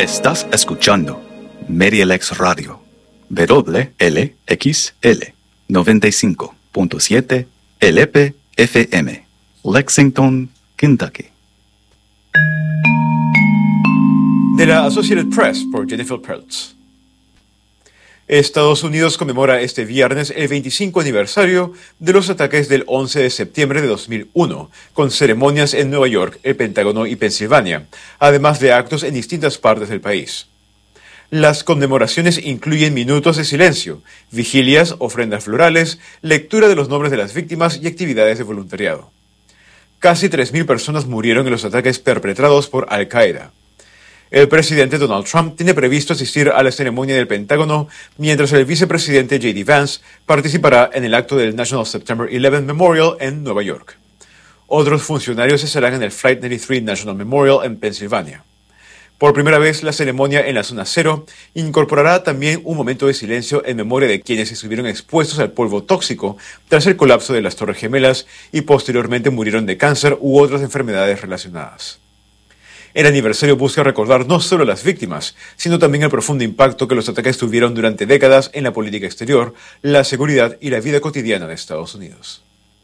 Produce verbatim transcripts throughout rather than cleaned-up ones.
Estás escuchando MediaLex Radio, W L X L noventa y cinco punto siete L P F M, Lexington, Kentucky. De la Associated Press por Jennifer Peltz. Estados Unidos conmemora este viernes el veinticinco aniversario de los ataques del once de septiembre de dos mil uno, con ceremonias en Nueva York, el Pentágono y Pensilvania, además de actos en distintas partes del país. Las conmemoraciones incluyen minutos de silencio, vigilias, ofrendas florales, lectura de los nombres de las víctimas y actividades de voluntariado. Casi tres mil personas murieron en los ataques perpetrados por Al-Qaeda. El presidente Donald Trump tiene previsto asistir a la ceremonia del Pentágono, mientras el vicepresidente J D Vance participará en el acto del National September once Memorial en Nueva York. Otros funcionarios estarán en el Flight noventa y tres National Memorial en Pensilvania. Por primera vez, la ceremonia en la zona cero incorporará también un momento de silencio en memoria de quienes estuvieron expuestos al polvo tóxico tras el colapso de las Torres Gemelas y posteriormente murieron de cáncer u otras enfermedades relacionadas. El aniversario busca recordar no solo a las víctimas, sino también el profundo impacto que los ataques tuvieron durante décadas en la política exterior, la seguridad y la vida cotidiana de Estados Unidos.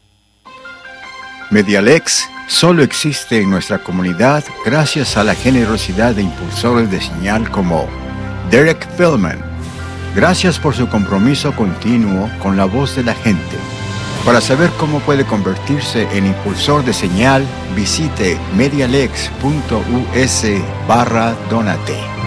MediaLex solo existe en nuestra comunidad gracias a la generosidad de impulsores de señal como Derek Feldman. Gracias por su compromiso continuo con la voz de la gente. Para saber cómo puede convertirse en impulsor de señal, visite medialex punto u s barra donate.